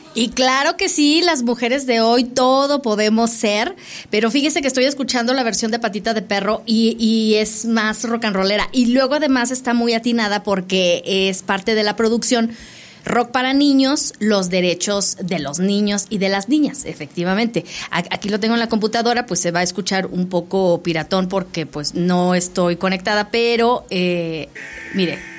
Y claro que sí, las mujeres de hoy todo podemos ser, pero fíjese que estoy escuchando la versión de Patita de Perro y es más rock and rollera. Y luego además está muy atinada porque es parte de la producción Rock para Niños, los derechos de los niños y de las niñas, efectivamente. Aquí lo tengo en la computadora, pues se va a escuchar un poco piratón porque pues no estoy conectada, pero mire.